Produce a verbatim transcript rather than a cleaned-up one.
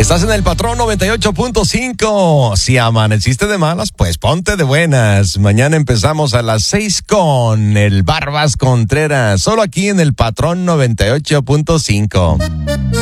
Estás en el Patrón noventa y ocho punto cinco. Si amaneciste de malas, pues ponte de buenas. Mañana empezamos a las seis con el Barbas Contreras, solo aquí en el Patrón noventa y ocho punto cinco.